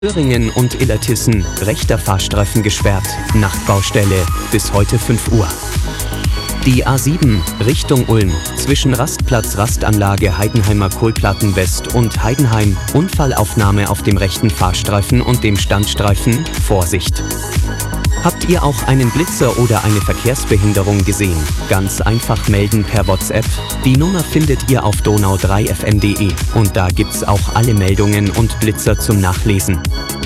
Öhringen und Illertissen, rechter Fahrstreifen gesperrt, Nachtbaustelle, bis heute 5 Uhr. Die A7, Richtung Ulm, zwischen Rastplatz Rastanlage Heidenheimer Kohlplatten West und Heidenheim, Unfallaufnahme auf dem rechten Fahrstreifen und dem Standstreifen, Vorsicht! Habt ihr auch einen Blitzer oder eine Verkehrsbehinderung gesehen? Ganz einfach melden per WhatsApp. Die Nummer findet ihr auf donau3fm.de und da gibt's auch alle Meldungen und Blitzer zum Nachlesen.